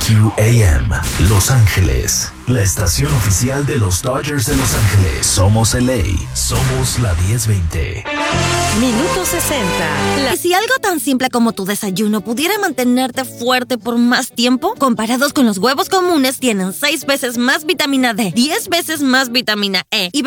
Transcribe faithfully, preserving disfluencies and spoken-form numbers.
Q A M, Los Ángeles, la estación oficial de los Dodgers de Los Ángeles. Somos L A, somos la diez veinte. Minuto sesenta. La... Si algo tan simple como tu desayuno pudiera mantenerte fuerte por más tiempo, comparados con los huevos comunes, tienen seis veces más vitamina D, diez veces más vitamina E y